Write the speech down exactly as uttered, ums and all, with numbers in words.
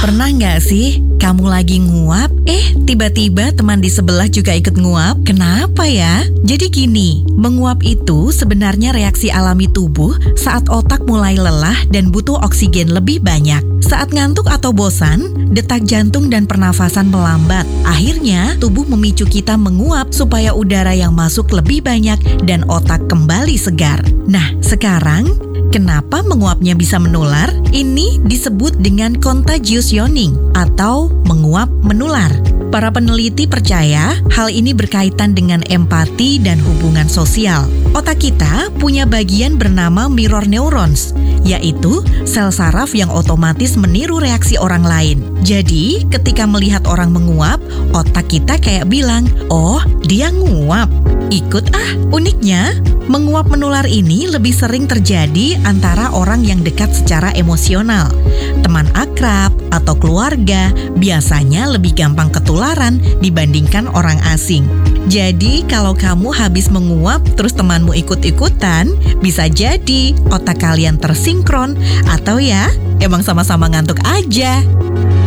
Pernah nggak sih kamu lagi nguap, eh tiba-tiba teman di sebelah juga ikut nguap? Kenapa ya? Jadi gini, menguap itu sebenarnya reaksi alami tubuh saat otak mulai lelah dan butuh oksigen lebih banyak. Saat ngantuk atau bosan, detak jantung dan pernafasan melambat. Akhirnya, tubuh memicu kita menguap supaya udara yang masuk lebih banyak dan otak kembali segar. Nah, sekarang kenapa menguapnya bisa menular? Ini disebut dengan contagious yawning atau menguap menular. Para peneliti percaya hal ini berkaitan dengan empati dan hubungan sosial. Otak kita punya bagian bernama mirror neurons, yaitu sel saraf yang otomatis meniru reaksi orang lain. Jadi, ketika melihat orang menguap, otak kita kayak bilang, "Oh, dia nguap. Ikut ah." Uniknya, menguap menular ini lebih sering terjadi antara orang yang dekat secara emosional. Teman akrab atau keluarga biasanya lebih gampang ketularan dibandingkan orang asing. Jadi, kalau kamu habis menguap terus temanmu ikut-ikutan, bisa jadi otak kalian tersinkron atau ya, emang sama-sama ngantuk aja.